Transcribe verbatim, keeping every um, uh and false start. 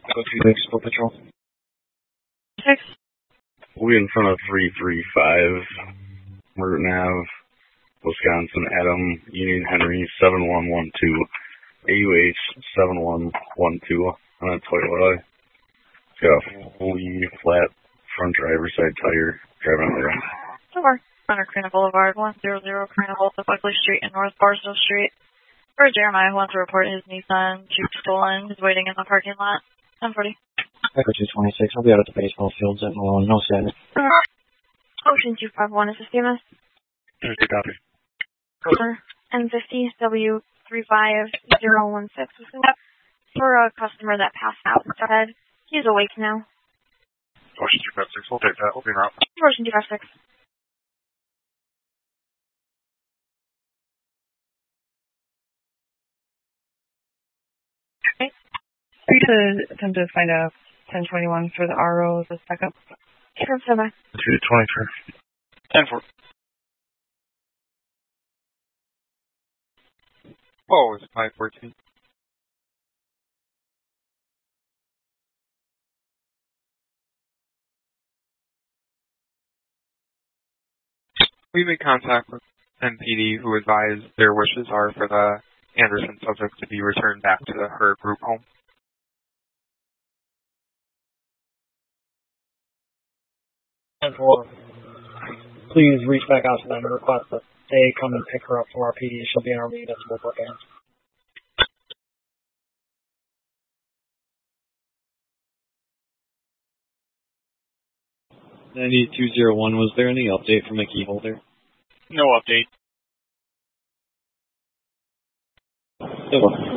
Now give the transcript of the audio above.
Go to Expo Patrol. Six. We in front of three three five, Merton Ave, Wisconsin, Adam, Union Henry, seven one one two, A U H seven one one two on a Toyota. It's got a fully flat front driver's side tire driving on the ground. Over. Under Carina Boulevard, one hundred Carina Boulevard, Buckley Street, and North Barstow Street. For Jeremiah, who wants to report his Nissan Jeep stolen. He's waiting in the parking lot. ten forty. Echo two twenty-six. I'll be out at the baseball fields at Malone. No status. Ocean two five one. Is this D M S? Thursday copy. Over. N fifty W three five zero one six. For a customer that passed out instead. He's awake now. Ocean two five six. We'll take that. We'll be around. Ocean two five six. Three to attempt to find a ten twenty-one for the R O as a backup. Sure, seven. two twenty-three. ten four. Oh, it's five fourteen. We made contact with N P D, who advised their wishes are for the Anderson subject to be returned back to her group home. ten four. Please reach back out to them and request that they come and pick her up from our P D. She'll be in our lead at Small Brook Ends. ninety-two oh one, was there any update from a key holder? No update. So,